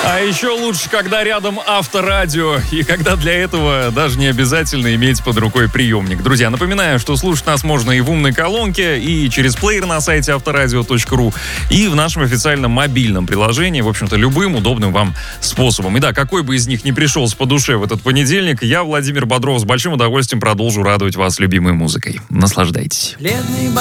А еще лучше, когда рядом авторадио, и когда для этого даже не обязательно иметь под рукой приемник. Друзья, напоминаю, что слушать нас можно и в умной колонке, и через плеер на сайте авторадио.ру, и в нашем официальном мобильном приложении, в общем-то, любым удобным вам способом. И да, какой бы из них ни пришелся по душе в этот понедельник, я, Владимир Бодров, с большим удовольствием продолжу радовать вас любимой музыкой. Наслаждайтесь.